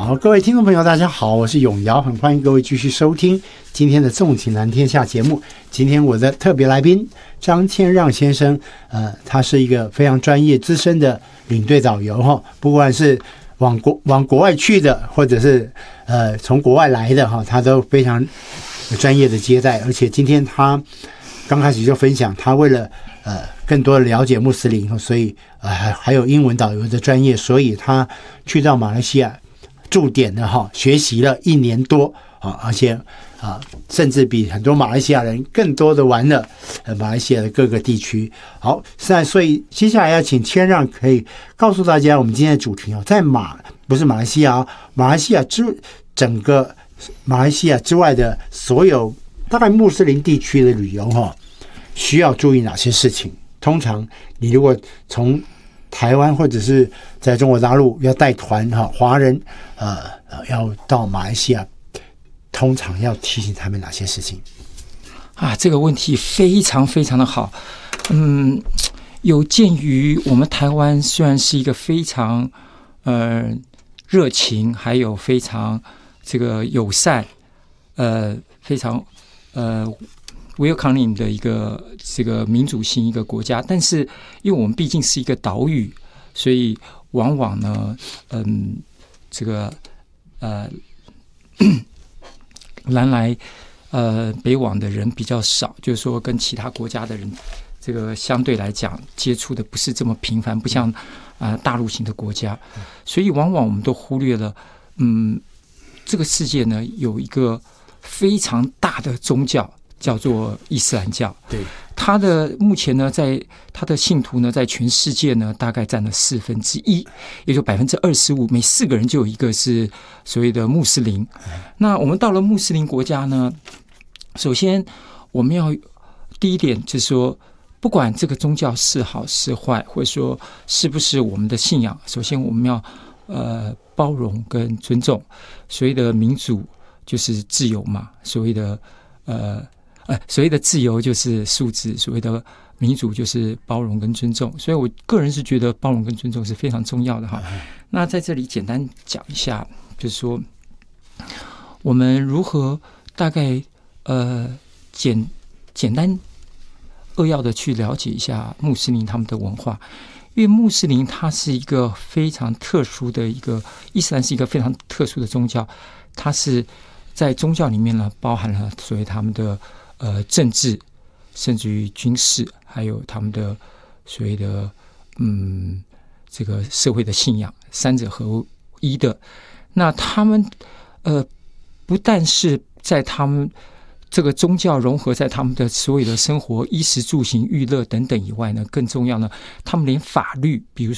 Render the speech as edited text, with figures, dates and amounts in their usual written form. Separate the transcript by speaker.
Speaker 1: 好，各位听众朋友大家好，我是永尧，很欢迎各位继续收听今天的纵情南天下节目。今天我的特别来宾张千让先生，他是一个非常专业资深的领队导游哈，不管是往国外去的，或者是从国外来的哈，他都非常专业的接待。而且今天他刚开始就分享，他为了更多的了解穆斯林，所以还有英文导游的专业，所以他去到马来西亚驻点的哈，学习了1年多啊，而且甚至比很多马来西亚人更多的玩了马来西亚的各个地区。好，所以接下来要请千让可以告诉大家我们今天的主题哦，在不是马来西亚，马来西亚整个马来西亚之外的所有大概穆斯林地区的旅游哈，需要注意哪些事情？通常你如果从台湾或者是在中国大陆要带团哈，华人要到马来西亚，通常要提醒他们哪些事情
Speaker 2: 啊？这个问题非常非常的好。有鉴于我们台湾虽然是一个非常热情，还有非常这个友善，非常welcoming 的一个这个民主性一个国家，但是因为我们毕竟是一个岛屿，所以往往呢，这个南来北往的人比较少，就是说跟其他国家的人这个相对来讲接触的不是这么频繁，不像大陆型的国家，所以往往我们都忽略了，这个世界呢有一个非常大的宗教。叫做伊斯兰教，
Speaker 1: 对，
Speaker 2: 它的目前呢，在它的信徒呢，在全世界呢，大概占了1/4，也就25%，每4个人就有一个是所谓的穆斯林。那我们到了穆斯林国家呢，首先我们要第一点就是说，不管这个宗教是好是坏，或者说是不是我们的信仰，首先我们要包容跟尊重。所谓的民主就是自由嘛，所谓的自由就是素质，所谓的民主就是包容跟尊重，所以我个人是觉得包容跟尊重是非常重要的哈。那在这里简单讲一下，就是说我们如何大概简单扼要的去了解一下穆斯林他们的文化，因为穆斯林它是一个非常特殊的伊斯兰是一个非常特殊的宗教，它是在宗教里面呢包含了所谓他们的政治，甚至于军事，还有他们的所谓的这个社会的信仰，三者合一的。那他们不但是在他们这个宗教融合在他们的所有的生活衣食住行娱乐等等以外呢，更重要呢，他们连法律，比如